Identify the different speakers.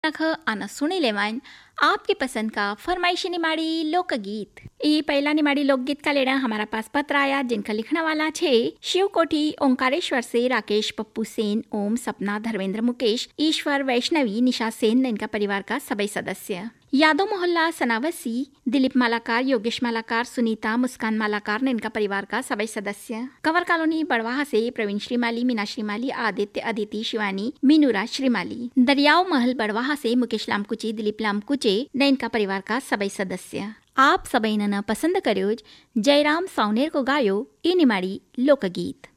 Speaker 1: नख आना सुनी लेवाइन आपकी पसंद का फरमाइशी निमाड़ी लोकगीत। ये पहला निमाड़ी लोकगीत का लेना हमारा पास पत्र आया, जिनका लिखने वाला छे शिव कोठी ओंकारेश्वर से राकेश, पप्पू सेन, ओम, सपना, धर्मेंद्र, मुकेश, ईश्वर, वैष्णवी, निशा सेन, इनका परिवार का सभी सदस्य। यादव मोहल्ला सनावसी, दिलीप मालाकार, योगेश मालाकार, सुनीता, मुस्कान मालाकार ने इनका परिवार का सभी सदस्य। कंवर कॉलोनी बड़वाहा से प्रवीण श्रीमाली, मीना श्रीमाली, आदित्य, अदिति, शिवानी, मीनूरा श्रीमाली। दरियाव महल बड़वाहा से मुकेश लामकुची, दिलीप लामकुचे ने इनका परिवार का सभी सदस्य। आप सभी ने पसंद करो जयराम सावनेर को गायो ई निमाड़ी लोकगीत।